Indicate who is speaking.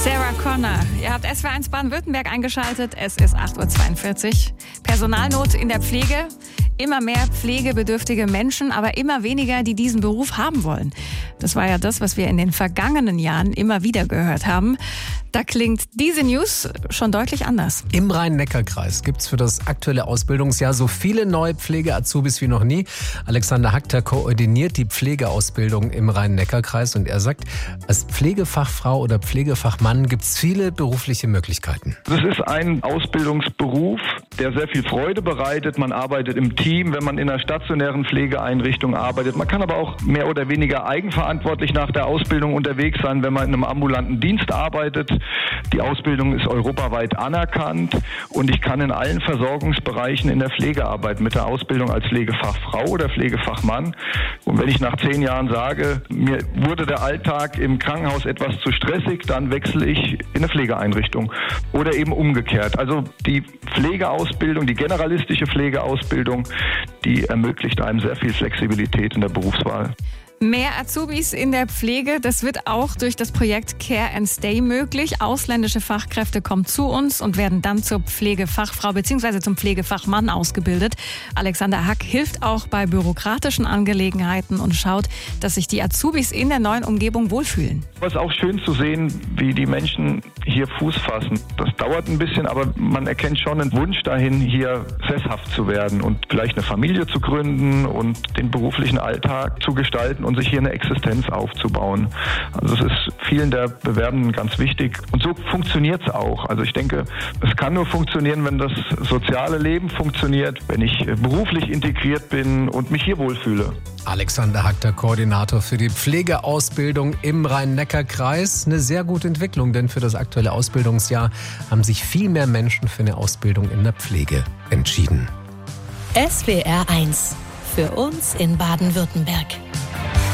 Speaker 1: Sarah Connor, ihr habt SWR1 Baden-Württemberg eingeschaltet. Es ist 8.42 Uhr. Personalnot in der Pflege. Immer mehr pflegebedürftige Menschen, aber immer weniger, die diesen Beruf haben wollen. Das war ja das, was wir in den vergangenen Jahren immer wieder gehört haben. Da klingt diese News schon deutlich anders.
Speaker 2: Im Rhein-Neckar-Kreis gibt es für das aktuelle Ausbildungsjahr so viele neue Pflege-Azubis wie noch nie. Alexander Hackter koordiniert die Pflegeausbildung im Rhein-Neckar-Kreis und er sagt, als Pflegefachfrau oder Pflegefachmann gibt es viele berufliche Möglichkeiten.
Speaker 3: Das ist ein Ausbildungsberuf, der sehr viel Freude bereitet. Man arbeitet im Team, wenn man in einer stationären Pflegeeinrichtung arbeitet. Man kann aber auch mehr oder weniger eigenverantwortlich nach der Ausbildung unterwegs sein, wenn man in einem ambulanten Dienst arbeitet. Die Ausbildung ist europaweit anerkannt und ich kann in allen Versorgungsbereichen in der Pflege arbeiten, mit der Ausbildung als Pflegefachfrau oder Pflegefachmann. Und wenn ich nach 10 Jahren sage, mir wurde der Alltag im Krankenhaus etwas zu stressig, dann wechsle ich in eine Pflegeeinrichtung oder eben umgekehrt. Also die Pflegeausbildung, die generalistische Pflegeausbildung, die ermöglicht einem sehr viel Flexibilität in der Berufswahl.
Speaker 1: Mehr Azubis in der Pflege, das wird auch durch das Projekt Care and Stay möglich. Ausländische Fachkräfte kommen zu uns und werden dann zur Pflegefachfrau bzw. zum Pflegefachmann ausgebildet. Alexander Hack hilft auch bei bürokratischen Angelegenheiten und schaut, dass sich die Azubis in der neuen Umgebung wohlfühlen.
Speaker 3: Es ist auch schön zu sehen, wie die Menschen hier Fuß fassen. Das dauert ein bisschen, aber man erkennt schon einen Wunsch dahin, hier sesshaft zu werden und vielleicht eine Familie zu gründen und den beruflichen Alltag zu gestalten und sich hier eine Existenz aufzubauen. Also es ist vielen der Bewerbenden ganz wichtig. Und so funktioniert es auch. Also ich denke, es kann nur funktionieren, wenn das soziale Leben funktioniert, wenn ich beruflich integriert bin und mich hier wohlfühle.
Speaker 2: Alexander Hackter, Koordinator für die Pflegeausbildung im Rhein-Neckar-Kreis. Eine sehr gute Entwicklung, denn für das aktuelle Ausbildungsjahr haben sich viel mehr Menschen für eine Ausbildung in der Pflege entschieden.
Speaker 4: SWR1 für uns in Baden-Württemberg.